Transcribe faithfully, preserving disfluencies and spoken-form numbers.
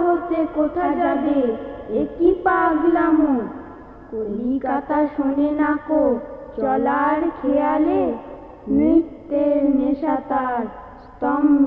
হতে কোথা যাবে, এ কি পাগলামো। কলিকাতা শোনে না কো চলার খেয়ালে, নৃত্যের নেশা তার স্তম্ভে